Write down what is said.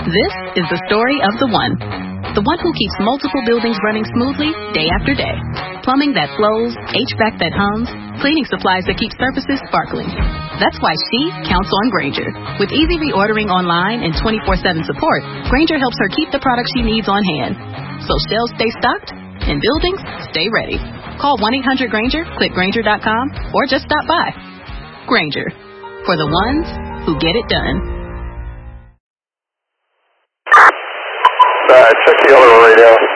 This is the story of the one. The one who keeps multiple buildings running smoothly day after day. Plumbing that flows, HVAC that hums, cleaning supplies that keep surfaces sparkling. That's why she counts on Grainger. With easy reordering online and 24/7 support, Grainger helps her keep the products she needs on hand. So shelves stay stocked and buildings stay ready. Call 1-800-GRAINGER, click Grainger.com, or just stop by. Grainger, for the ones who get it done. Check the other radio.